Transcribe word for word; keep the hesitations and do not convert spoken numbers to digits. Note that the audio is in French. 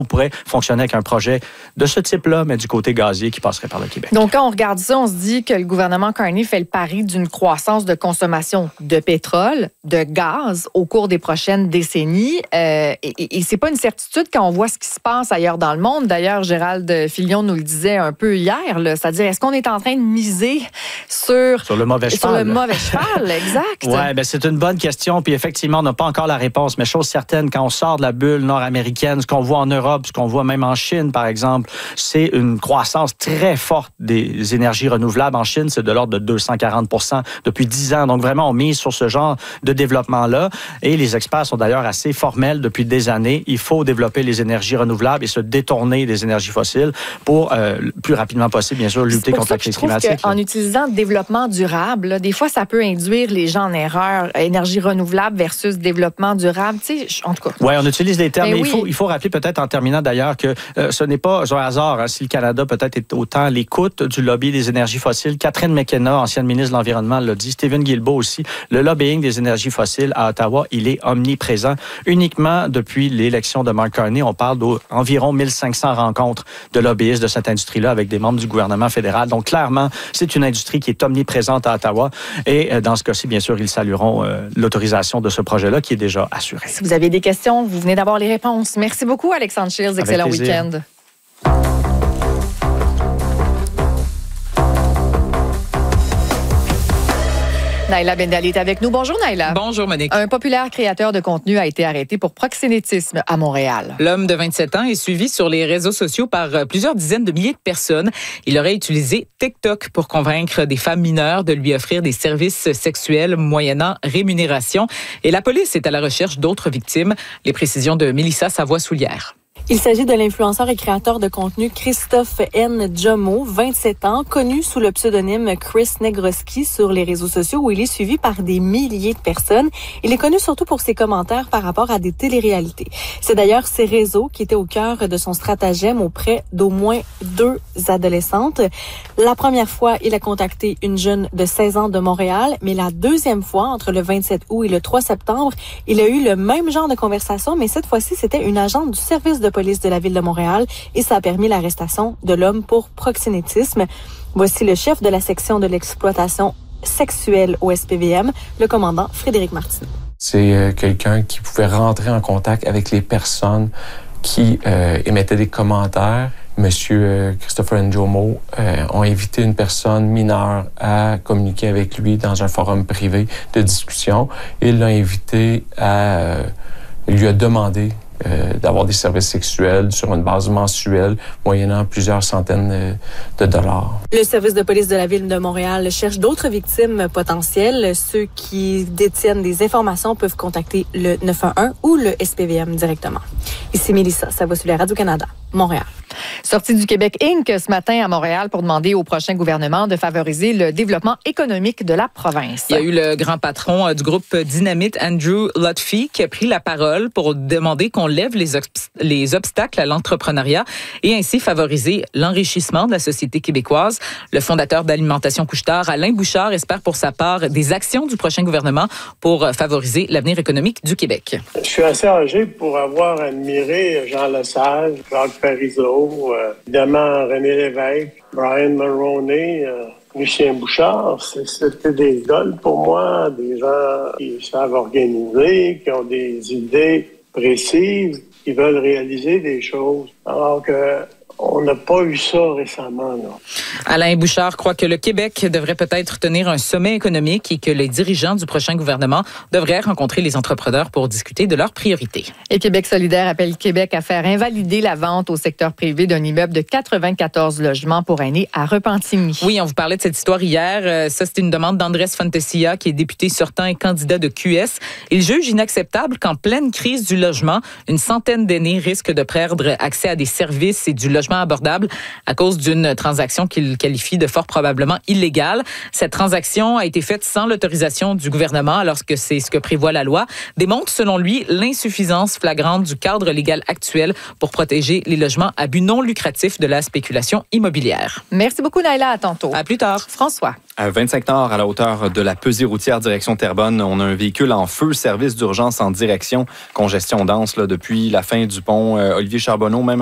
on pourrait fonctionner avec un projet de ce type-là, mais du côté gazier qui passerait par le Québec. Donc, quand on regarde ça, on se dit que le gouvernement Carney fait le pari d'une croissance de consommation de pétrole, de gaz au cours des prochaines décennies. Euh, et, et c'est pas une certitude quand on voit ce qui se passe ailleurs dans le monde. D'ailleurs, Gérald Filion nous le disait un peu hier, là, c'est-à-dire, est-ce qu'on est en train de miser sur... Sur le mauvais cheval. Sur le mauvais cheval, exact. Oui, bien, c'est une bonne question. Puis effectivement, on n'a pas encore la réponse. Mais chose certaine, quand on sort de la bulle nord-américaine, ce qu'on voit en Europe, ce qu'on voit même en Chine, par exemple, c'est une croissance très forte des énergies renouvelables. En Chine, c'est de l'ordre de deux cent quarante pour cent depuis dix ans. Donc, vraiment, on mise sur ce genre de développement-là. Et les experts sont d'ailleurs assez formels depuis des années. Il faut développer les énergies renouvelables et se détourner des énergies fossiles pour, euh, le plus rapidement possible, bien sûr, lutter contre la crise climatique. En utilisant le développement durable, là, des fois, ça peut induire les gens en erreur. Énergie renouvelable versus développement durable. Tu sais, en tout cas. Ouais, on utilise des termes, mais, mais oui. il, faut, il faut rappeler peut-être en terminant d'ailleurs que euh, ce n'est pas un hasard hein, si le Canada peut-être est autant à l'écoute du lobby des énergies fossiles. Catherine McKenna, ancienne ministre de l'Environnement, l'a dit. Stephen Guilbeault aussi. Le lobbying des énergies fossiles à Ottawa, il est omniprésent. Uniquement depuis l'élection de Mark Carney, on parle d'environ mille cinq cents rencontres de lobbyistes de cette industrie-là avec des membres du gouvernement fédéral. Donc clairement, c'est une industrie qui est omniprésente à Ottawa. Et euh, dans ce cas-ci, bien sûr, ils salueront euh, l'autorisation de ce projet-là qui est déjà assuré. Si vous avez des questions, vous venez d'avoir les réponses. Merci beaucoup, Alexandre Shields. Excellent week-end. Naila Bendali est avec nous. Bonjour, Naila. Bonjour, Monique. Un populaire créateur de contenu a été arrêté pour proxénétisme à Montréal. L'homme de vingt-sept ans est suivi sur les réseaux sociaux par plusieurs dizaines de milliers de personnes. Il aurait utilisé TikTok pour convaincre des femmes mineures de lui offrir des services sexuels moyennant rémunération. Et la police est à la recherche d'autres victimes. Les précisions de Mélissa Savoie-Soulière. Il s'agit de l'influenceur et créateur de contenu Christophe N. Jomo, vingt-sept ans, connu sous le pseudonyme Chris Negroski sur les réseaux sociaux où il est suivi par des milliers de personnes. Il est connu surtout pour ses commentaires par rapport à des téléréalités. C'est d'ailleurs ces réseaux qui étaient au cœur de son stratagème auprès d'au moins deux adolescentes. La première fois, il a contacté une jeune de seize ans de Montréal, mais la deuxième fois, entre le vingt-sept août et le trois septembre, il a eu le même genre de conversation, mais cette fois-ci, c'était une agente du service de police de la Ville de Montréal et ça a permis l'arrestation de l'homme pour proxénétisme. Voici le chef de la section de l'exploitation sexuelle au S P V M, le commandant Frédéric Martineau. C'est euh, quelqu'un qui pouvait rentrer en contact avec les personnes qui euh, émettaient des commentaires. Monsieur euh, Christopher Njomo euh, ont invité une personne mineure à communiquer avec lui dans un forum privé de discussion. Il l'a invité à... Euh, il lui a demandé Euh, d'avoir des services sexuels sur une base mensuelle, moyennant plusieurs centaines euh, de dollars. Le service de police de la Ville de Montréal cherche d'autres victimes potentielles. Ceux qui détiennent des informations peuvent contacter le neuf un un ou le S P V M directement. Ici Mélissa Savoie-Soulière, Radio-Canada, Montréal. Sortie du Québec Incorporated ce matin à Montréal pour demander au prochain gouvernement de favoriser le développement économique de la province. Il y a eu le grand patron du groupe Dynamite, Andrew Lutfy, qui a pris la parole pour demander qu'on lève les, obst- les obstacles à l'entrepreneuriat et ainsi favoriser l'enrichissement de la société québécoise. Le fondateur d'Alimentation Couche-Tard, Alain Bouchard, espère pour sa part des actions du prochain gouvernement pour favoriser l'avenir économique du Québec. Je suis assez âgé pour avoir admiré Jean Lesage, Jacques Parizeau, euh, évidemment René Lévesque, Brian Mulroney, euh, Lucien Bouchard. C'était des idoles pour moi, des gens qui savent organiser, qui ont des idées précises, qui veulent réaliser des choses. Alors que on n'a pas eu ça récemment, non. Alain Bouchard croit que le Québec devrait peut-être tenir un sommet économique et que les dirigeants du prochain gouvernement devraient rencontrer les entrepreneurs pour discuter de leurs priorités. Et Québec solidaire appelle Québec à faire invalider la vente au secteur privé d'un immeuble de quatre-vingt-quatorze logements pour aînés à Repentigny. Oui, on vous parlait de cette histoire hier. Ça, c'est une demande d'Andrés Fantasia, qui est député sortant et candidat de Q S. Il juge inacceptable qu'en pleine crise du logement, une centaine d'aînés risquent de perdre accès à des services et du logement logement abordable à cause d'une transaction qu'il qualifie de fort probablement illégale. Cette transaction a été faite sans l'autorisation du gouvernement, alors que c'est ce que prévoit la loi, démontre selon lui l'insuffisance flagrante du cadre légal actuel pour protéger les logements à but non lucratif de la spéculation immobilière. Merci beaucoup, Naila. À tantôt. À plus tard. François. À vingt-cinq nord, à la hauteur de la pesée routière direction Terrebonne, on a un véhicule en feu, service d'urgence en direction, congestion dense là, depuis la fin du pont euh, Olivier Charbonneau, même